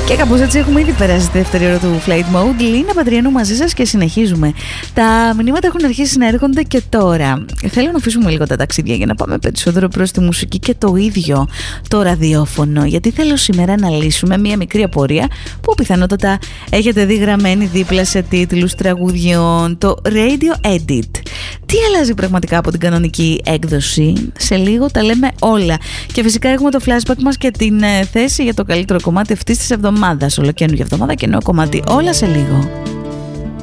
Και κάπως έτσι έχουμε ήδη περάσει τη δεύτερη ώρα του Flight Mode. Λίνα Παντριανού μαζί σας και συνεχίζουμε. Τα μηνύματα έχουν αρχίσει να έρχονται και τώρα. Θέλω να αφήσουμε λίγο τα ταξίδια για να πάμε περισσότερο προς τη μουσική και το ίδιο το ραδιόφωνο. Γιατί θέλω σήμερα να λύσουμε μία μικρή απορία που πιθανότατα έχετε δει γραμμένη δίπλα σε τίτλους τραγουδιών. Το Radio Edit. Τι αλλάζει πραγματικά από την κανονική έκδοση? Σε λίγο τα λέμε όλα. Και φυσικά έχουμε το flashback μας και την θέση για το καλύτερο κομμάτι αυτής της εβδομάδας. Ολοκαίνουργια εβδομάδα και νέο κομμάτι. Όλα σε λίγο.